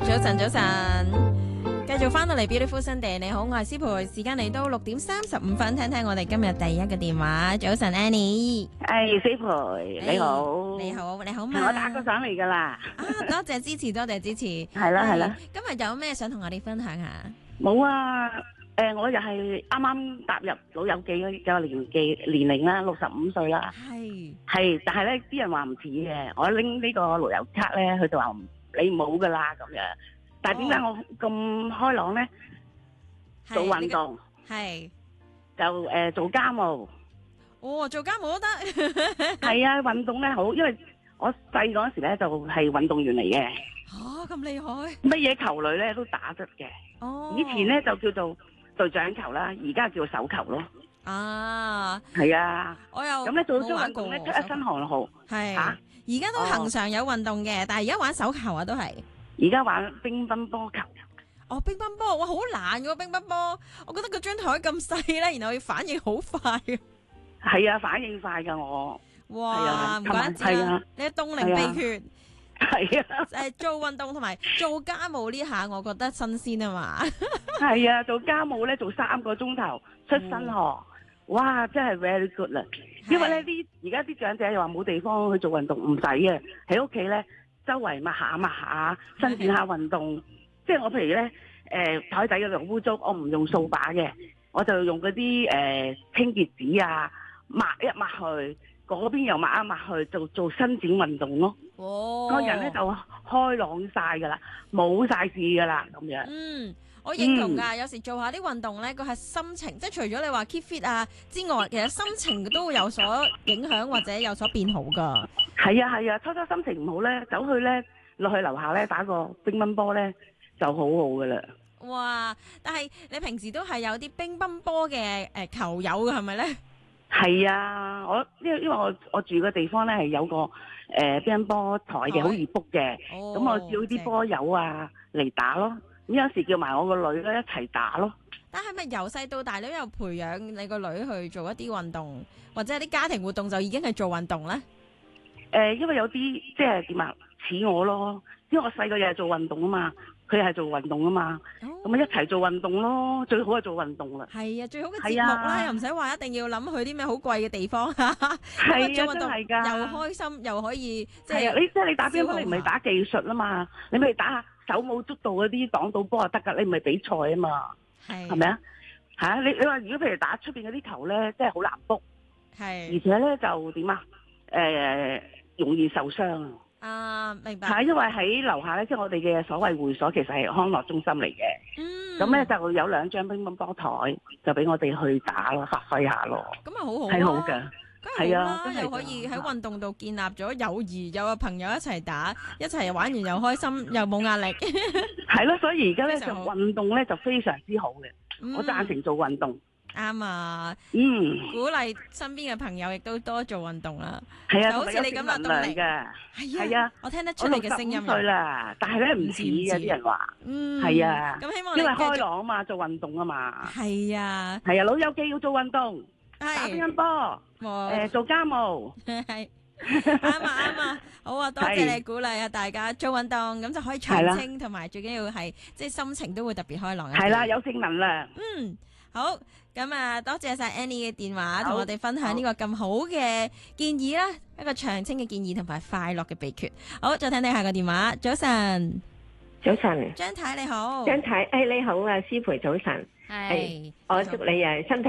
早晨，早晨，繼續翻到嚟 Beautiful Sunday， 你好，我係師培，時間嚟到6:35，聽聽我哋今日第一個電話。早晨 Annie， 師培你好， 你好，你好嘛？ 我打個上嚟噶啦。 多謝支持，多謝支持。 係啦係啦， 今日有咩想同我哋分享下？ 冇啊，我又係啱啱踏入老友記嘅年齡啦，65歲啦。係，但係咧啲人話唔似嘅，我拎呢個老友卡咧，佢就話你冇噶啦咁樣。但係點解我咁開朗咧？做運動係就做家務。 哦，做家務都得。 係啊，運動咧好，因為我細嗰時咧就係運動員嚟嘅。 咁厲害！ 乜嘢球類咧都打得嘅。以前咧就叫做隊長球啦，而家叫手球咯。係啊， 我又咁咧做運動咧出一身汗號。 係而家都恆常有運動嘅，但係而家玩手球啊都係。 而家玩乒乓波球。 乒乓波，哇，好難㗎乒乓波，我覺得個張台咁細咧，然後要反應好快啊。 係啊，反應快㗎我。 哇，唔怪得知啦，你嘅凍齡秘訣。 係啊， 做運動同埋做家務呢下，我覺得新鮮啊嘛。 係啊，做家務咧做3個鐘頭出身汗，哇，真係 very good 啦。因為咧而家啲長者又話冇地方去做運動，唔使嘅，喺屋企咧周圍抹下，伸展下運動。即係我譬如咧台底嗰度污糟，我唔用掃把嘅，我就用嗰啲清潔紙啊抹一抹去，嗰邊又抹一抹去，做伸展運動咯。個人咧就開朗晒噶啦，冇晒事噶啦咁樣。 我認同噶，有時做下啲運動咧，個係心情，即係除咗你話 keep fit 啊之外，其實心情都會有所影響或者有所變好噶。係啊，初心情唔好咧，走去咧落去樓下咧打個乒乓波咧就好好噶啦。 哇！但係你平時都係有啲乒乓波嘅球友嘅係咪咧？ 係啊，因為我住嘅地方咧係有個乒乓波台嘅，好易 book 嘅。咁我叫啲波友啊嚟打咯。咁有時叫埋我個女咧一齊打咯。 但係咪由細到大你都有培養你個女去做一啲運動，或者係啲家庭活動就已經係做運動咧？ 因為有啲即係點啊，似我咯，因為我細個又係做運動啊嘛，佢係做運動啊嘛，咁咪一齊做運動咯，最好係做運動啦。係啊， 最好嘅節目啦，又唔使話一定要諗去啲咩好貴嘅地方嚇。 係啊， 做運動又開心又可以即係你打乒乓波，你唔係打技術啊嘛，你咪打下手舞足蹈嗰啲擋到波就得㗎，你唔係比賽啊嘛，係咪啊？嚇你話如果譬如打出邊嗰啲球咧，真係好難 book，而且咧就點啊？容易受傷啊！明白。 係因為喺樓下咧，即係我哋嘅所謂會所，其實係康樂中心嚟嘅。咁咧就有2張乒乓波台，就俾我哋去打咯，發揮下咯。 咁啊好好， 係好㗎，係啊， 又可以喺運動度建立咗友誼，有個朋友一齊打，一齊玩完又開心，又冇壓力。 係咯，所以而家咧就運動咧就非常之好嘅，我贊成做運動。 啱啊！鼓勵身邊嘅朋友亦都多做運動啦。 係啊， 就好似你咁嘅動力嘅。係啊，我聽得出你嘅聲音。 我65歲啦，但係咧唔似啊啲人話。係啊。 咁希望你因為開朗啊嘛，做運動啊嘛。 係啊。 係啊，老友記要做運動，打乒乓波，做家務。 係。啱啊！好啊，多謝你鼓勵啊！大家做運動咁就可以長青，同埋最緊要係即係心情都會特別開朗。 係啦，有正能量。 好，咁啊，多謝晒 Annie 嘅電話，同我哋分享呢個咁好嘅建議啦，一個長青嘅建議同埋快樂嘅秘訣。好，再聽下個電話。早晨， 早晨， 張太你好， 張太，你好啊，師培早晨， 係， 我祝你身體